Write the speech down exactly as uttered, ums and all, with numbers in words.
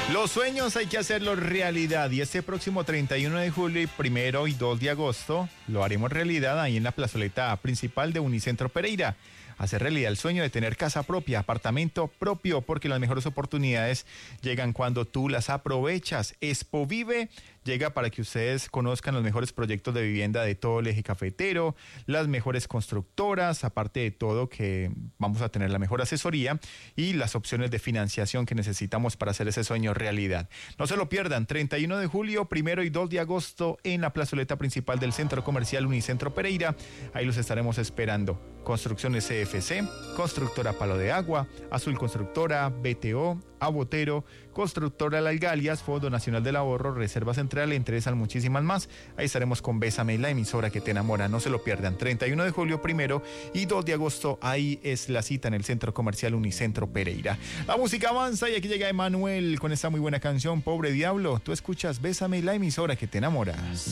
Los sueños hay que hacerlos realidad y este próximo treinta y uno de julio y primero y dos de agosto lo haremos realidad ahí en la plazoleta principal de Unicentro Pereira. Hacer realidad el sueño de tener casa propia, apartamento propio, porque las mejores oportunidades llegan cuando tú las aprovechas. Expo Vive llega para que ustedes conozcan los mejores proyectos de vivienda de todo el eje cafetero, las mejores constructoras, aparte de todo que vamos a tener la mejor asesoría y las opciones de financiación que necesitamos para hacer ese sueño realidad. No se lo pierdan, treinta y uno de julio, primero y dos de agosto en la plazoleta principal del Centro Comercial Unicentro Pereira. Ahí los estaremos esperando. Construcciones C F C, Constructora Palo de Agua, Azul Constructora, B T O, Abotero, Constructora La Algalias, Fondo Nacional del Ahorro, Reserva Central, le interesan muchísimas más. Ahí estaremos con Bésame, la emisora que te enamora. No se lo pierdan. treinta y uno de julio, primero y dos de agosto, ahí es la cita en el Centro Comercial Unicentro Pereira. La música avanza y aquí llega Emanuel con esta muy buena canción, Pobre Diablo. Tú escuchas Bésame, la emisora que te enamora.